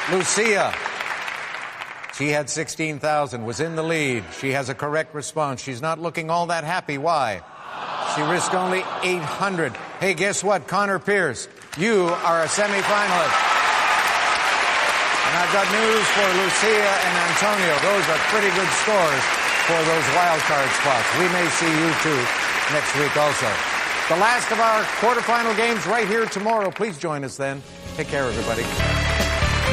Lucia. She had 16,000, was in the lead. She has a correct response. She's not looking all that happy. Why? She risked only 800. Hey, guess what? Connor Pierce, you are a semifinalist. And I've got news for Lucia and Antonio. Those are pretty good scores for those wild card spots. We may see you two next week also. The last of our quarterfinal games right here tomorrow. Please join us then. Take care, everybody.